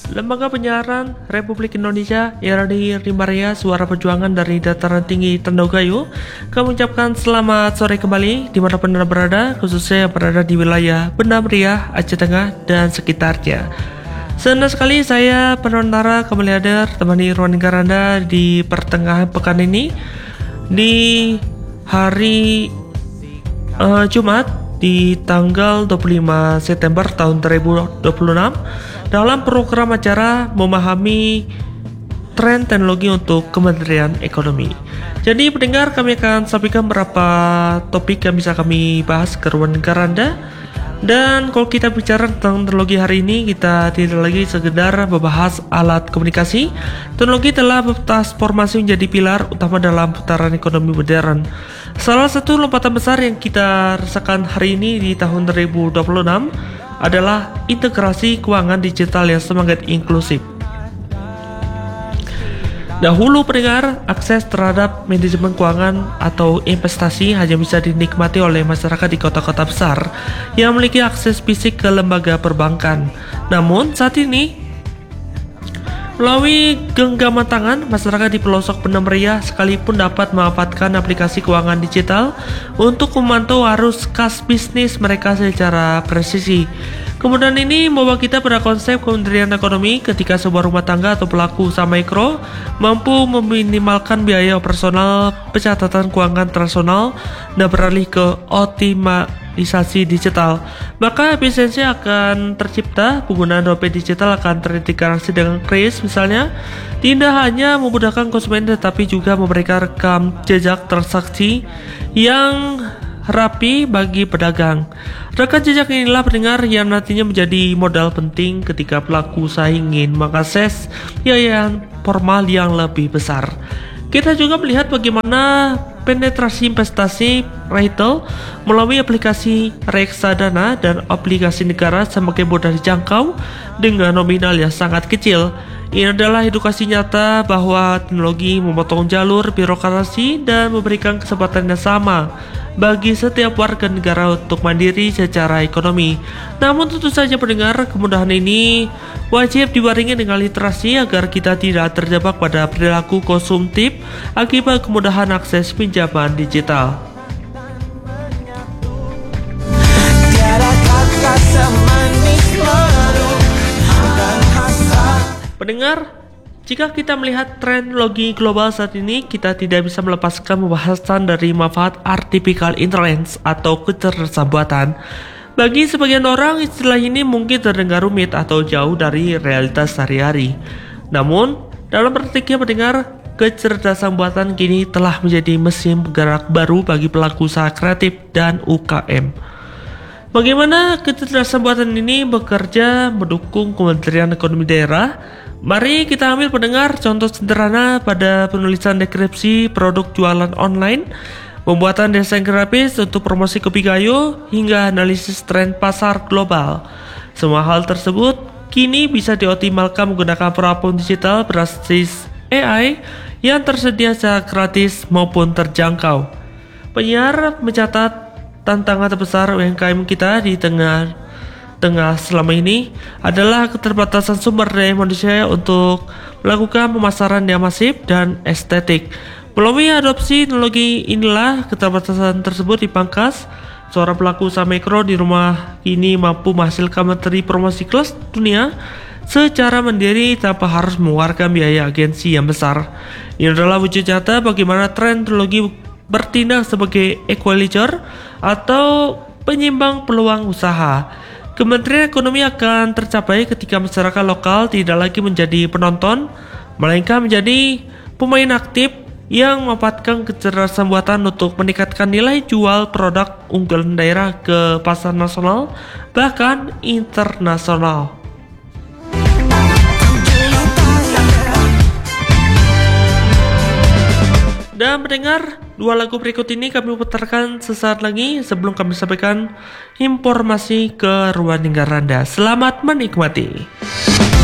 Lembaga Penyiaran Republik Indonesia RRI Rimbaria Suara Perjuangan dari Dataran Tinggi Tendogayu kami ucapkan selamat sore kembali dimanapun Anda berada, khususnya yang berada di wilayah Banda Meriah, Aceh Tengah dan sekitarnya. Senang sekali saya Penantara kembali hadir temani ruang lingkar Anda di pertengahan pekan ini di hari Jumat di tanggal 25 September tahun 2026 dalam program acara memahami tren teknologi untuk Kementerian Ekonomi. Jadi pendengar, kami akan sampaikan beberapa topik yang bisa kami bahas ke ruang lingkar Anda. Dan kalau kita bicara tentang teknologi hari ini, kita tidak lagi sekedar membahas alat komunikasi. Teknologi telah bertransformasi menjadi pilar utama dalam putaran ekonomi modern. Salah satu lompatan besar yang kita rasakan hari ini di tahun 2026 adalah integrasi keuangan digital yang semakin inklusif. Dahulu pendengar, akses terhadap manajemen keuangan atau investasi hanya bisa dinikmati oleh masyarakat di kota-kota besar yang memiliki akses fisik ke lembaga perbankan. Namun saat ini, melalui genggaman tangan, masyarakat di pelosok Banda Meriah sekalipun dapat memanfaatkan aplikasi keuangan digital untuk memantau arus kas bisnis mereka secara presisi. Kemudian ini membawa kita pada konsep Kementerian Ekonomi ketika sebuah rumah tangga atau pelaku usaha mikro mampu meminimalkan biaya operasional pencatatan keuangan tradisional dan beralih ke optimalisasi digital, maka efisiensi akan tercipta. Penggunaan dompet digital akan terintegrasi dengan kris misalnya, tidak hanya memudahkan konsumen tetapi juga memberikan rekam jejak transaksi yang rapi bagi pedagang. Rekam jejak inilah pendengar yang nantinya menjadi modal penting ketika pelaku usaha ingin mengakses biaya formal yang lebih besar. Kita juga melihat bagaimana penetrasi investasi retail melalui aplikasi reksadana dan aplikasi negara semakin mudah dijangkau dengan nominal yang sangat kecil. Ini adalah edukasi nyata bahwa teknologi memotong jalur birokrasi dan memberikan kesempatan yang sama bagi setiap warga negara untuk mandiri secara ekonomi. Namun tentu saja pendengar, kemudahan ini wajib dibarengi dengan literasi agar kita tidak terjebak pada perilaku konsumtif akibat kemudahan akses pinjaman digital. Pendengar, jika kita melihat tren teknologi global saat ini, kita tidak bisa melepaskan pembahasan dari manfaat artificial intelligence atau kecerdasan buatan. Bagi sebagian orang, istilah ini mungkin terdengar rumit atau jauh dari realitas sehari-hari. Namun, dalam praktiknya pendengar, kecerdasan buatan kini telah menjadi mesin penggerak baru bagi pelaku usaha kreatif dan UKM. Bagaimana kecerdasan buatan ini bekerja mendukung Kementerian Ekonomi Daerah? Mari kita ambil pendengar contoh sederhana pada penulisan deskripsi produk jualan online, pembuatan desain grafis untuk promosi kopi gayo, hingga analisis tren pasar global. Semua hal tersebut kini bisa dioptimalkan menggunakan platform digital berbasis AI yang tersedia secara gratis maupun terjangkau. Penyiar mencatat tantangan terbesar UMKM kita di tengah selama ini adalah keterbatasan sumber daya manusia untuk melakukan pemasaran yang masif dan estetik. Melalui adopsi teknologi inilah keterbatasan tersebut dipangkas. Seorang pelaku usaha mikro di rumah ini mampu menghasilkan materi promosi kelas dunia secara mandiri tanpa harus mengeluarkan biaya agensi yang besar. Ini adalah wujud nyata bagaimana tren teknologi bertindak sebagai equalizer atau penyimbang peluang usaha. Kementerian Ekonomi akan tercapai ketika masyarakat lokal tidak lagi menjadi penonton, melainkan menjadi pemain aktif yang memanfaatkan kecerdasan buatan untuk meningkatkan nilai jual produk unggulan daerah ke pasar nasional, bahkan internasional. Dan mendengar, dua lagu berikut ini kami putarkan sesaat lagi sebelum kami sampaikan informasi ke ruang lingkar Anda. Selamat menikmati.